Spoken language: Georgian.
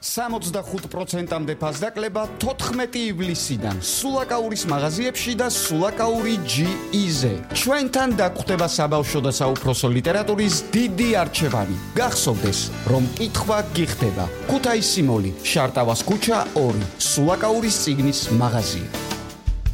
65%-მდე ფასდაკლება 14 ივლისიდან სულაკაურის მაღაზიებში და სულაკაური GE-ზე. ჩვენთან დაგხვდება საბავშვო და საუფროსო ლიტერატურის დიდი არჩევანი. გახსოვდეს, რომ კითხვა გიხდება. ქუთაისი მოლი, შარტავას ქუჩა 2, სულაკაურის წიგნის მაღაზია.